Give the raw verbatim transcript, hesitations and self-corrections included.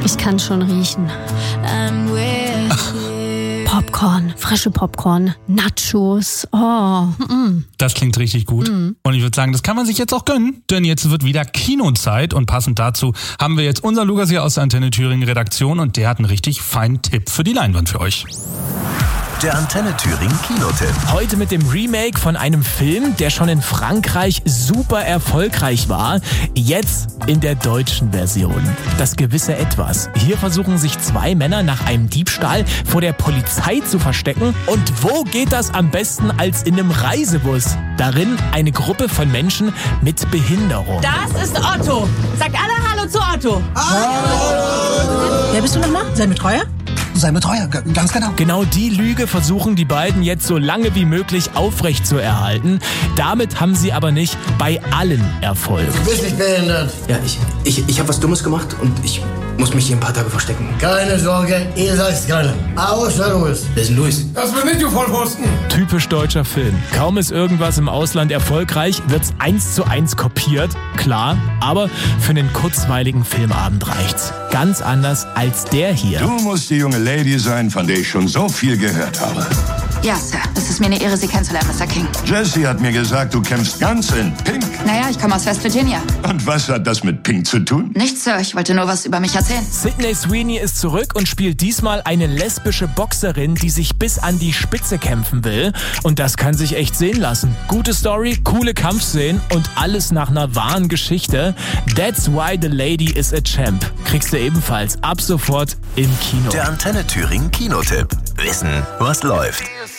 Ich kann schon riechen. Popcorn, frische Popcorn, Nachos. Oh, mm. Das klingt richtig gut. Mm. Und ich würde sagen, das kann man sich jetzt auch gönnen, denn jetzt wird wieder Kinozeit und passend dazu haben wir jetzt unseren Lukas hier aus der Antenne Thüringen Redaktion und der hat einen richtig feinen Tipp für die Leinwand für euch. Der Antenne Thüringen Kinotipp. Heute mit dem Remake von einem Film, der schon in Frankreich super erfolgreich war. Jetzt in der deutschen Version. Das gewisse Etwas. Hier versuchen sich zwei Männer nach einem Diebstahl vor der Polizei zu verstecken. Und wo geht das am besten als in einem Reisebus? Darin eine Gruppe von Menschen mit Behinderung. Das ist Otto. Sagt alle Hallo zu Otto. Hallo. Wer bist du nochmal? Sein Betreuer? Sein Betreuer, ganz genau. Genau die Lüge versuchen die beiden jetzt so lange wie möglich aufrecht zu erhalten. Damit haben sie aber nicht bei allen Erfolg. Du bist nicht behindert. Ja, ich, ich, ich habe was Dummes gemacht und ich muss mich hier ein paar Tage verstecken. Keine Sorge, ihr seid keine. Außer Louis. Wer ist denn Louis? Das bin nicht, du Vollpfosten. Typisch deutscher Film. Kaum ist irgendwas im Ausland erfolgreich, wird's eins zu eins kopiert, klar, aber für einen kurzweiligen Filmabend reicht's. Ganz anders als der hier. Du musst die junge Lady sein, von der ich schon so viel gehört habe. Ja, Sir. Es ist mir eine Ehre, Sie kennenzulernen, Mister King. Jessie hat mir gesagt, du kämpfst ganz in Pink. Naja, ich komme aus West Virginia. Und was hat das mit Pink zu tun? Nichts, Sir. Ich wollte nur was über mich erzählen. Sydney Sweeney ist zurück und spielt diesmal eine lesbische Boxerin, die sich bis an die Spitze kämpfen will. Und das kann sich echt sehen lassen. Gute Story, coole Kampfszenen und alles nach einer wahren Geschichte. That's why the lady is a champ. Kriegst du ebenfalls ab sofort im Kino. Der Antenne Thüringen Kinotipp. Wissen, was läuft.